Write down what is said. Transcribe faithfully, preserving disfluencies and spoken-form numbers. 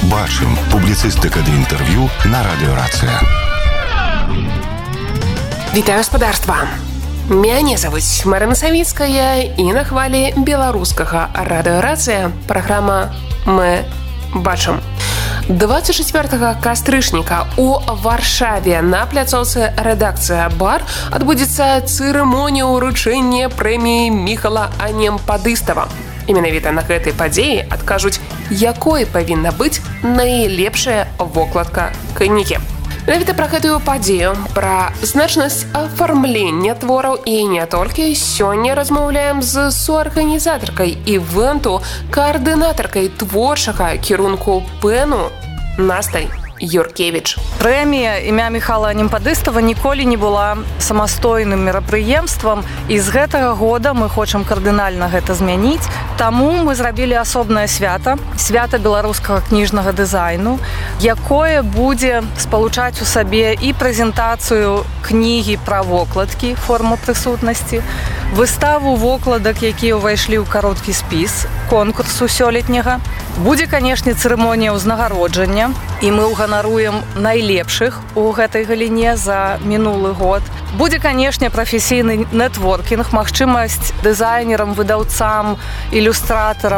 Бачым. Публіцыстыка ды інтэрв'ю на радыёрацыя. Вітаю гаспадарства. Мяне завуць Марына Савіцкая і на хвалі беларускага радыёрацыя праграма «Мы бачым». двадцать чацвёртага кастрычніка у Варшаве на пляцоўцы «Рэдакцыя Бар» адбудзецца цырымонія ўручэння прэміі Міхала Анемпадыстава. І менавіта на гэтай падзеі адкажуць, якой павінна быць найлепшая вокладка кнігі. Менавіта пра гэтую падзею, пра значнасць афармлення твораў і не толькі, сёння размаўляем з суарганізатаркай івэнту, каардынатаркай творчага кірунку пэну Настай Юркевіч. Прэмія імя Міхала Анемпадыстава ніколі не была самастойным мерапрыемствам, і з гэтага года мы хочам кардынальна гэта змяніць. Таму мы зрабілі асобнае свята, свята беларускага кніжнага дызайну, якое будзе спалучаць у сабе і прэзентацыю кнігі пра вокладкі, форма прысутнасці, выставу вокладак, якія ўвайшлі ў кароткі спіс конкурсу сёлетняга. Будзе, канешне, цырымонія ўзнагароджання, і мы ўганаруем найлепшых у гэтай галіне за мінулы год. Будзе, канешне, прафесійны нетворкінг, магчымасць дызайнерам, выдаўцам, ілюстратарам